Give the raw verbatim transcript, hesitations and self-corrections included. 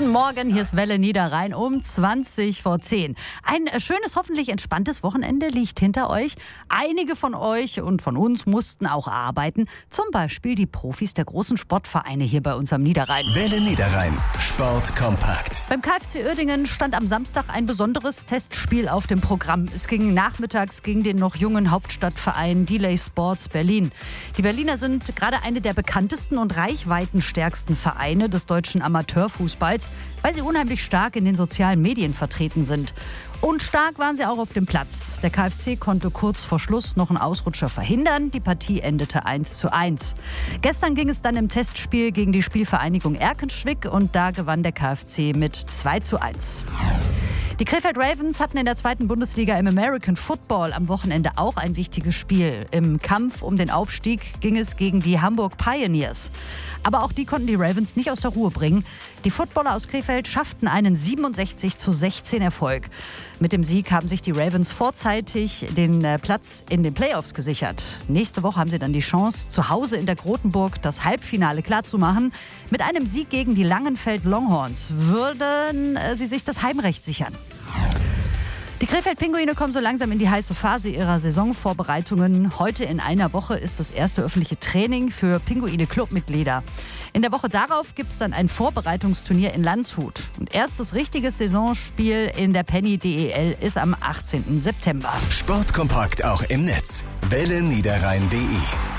Guten Morgen, hier ist Welle Niederrhein um zwanzig vor zehn. Ein schönes, hoffentlich entspanntes Wochenende liegt hinter euch. Einige von euch und von uns mussten auch arbeiten. Zum Beispiel die Profis der großen Sportvereine hier bei uns am Niederrhein. Welle Niederrhein, Sport kompakt. Beim K F C Uerdingen stand am Samstag ein besonderes Testspiel auf dem Programm. Es ging nachmittags gegen den noch jungen Hauptstadtverein Delay Sports Berlin. Die Berliner sind gerade eine der bekanntesten und reichweitenstärksten Vereine des deutschen Amateurfußballs, weil sie unheimlich stark in den sozialen Medien vertreten sind. Und stark waren sie auch auf dem Platz. Der K F C konnte kurz vor Schluss noch einen Ausrutscher verhindern. Die Partie endete eins zu eins. Gestern ging es dann im Testspiel gegen die Spielvereinigung Erkenschwick und da gewann der K F C mit zwei zu eins. Die Krefeld Ravens hatten in der zweiten Bundesliga im American Football am Wochenende auch ein wichtiges Spiel. Im Kampf um den Aufstieg ging es gegen die Hamburg Pioneers. Aber auch die konnten die Ravens nicht aus der Ruhe bringen. Die Footballer aus Krefeld schafften einen siebenundsechzig zu sechzehn Erfolg. Mit dem Sieg haben sich die Ravens vorzeitig den Platz in den Playoffs gesichert. Nächste Woche haben sie dann die Chance, zu Hause in der Grotenburg das Halbfinale klarzumachen. Mit einem Sieg gegen die Langenfeld Longhorns würden sie sich das Heimrecht sichern. Die Krefeld-Pinguine kommen so langsam in die heiße Phase ihrer Saisonvorbereitungen. Heute in einer Woche ist das erste öffentliche Training für Pinguine-Clubmitglieder. In der Woche darauf gibt es dann ein Vorbereitungsturnier in Landshut. Und erstes richtiges Saisonspiel in der Penny D E L ist am achtzehnten September. Sportkompakt auch im Netz. Welle Niederrhein punkt de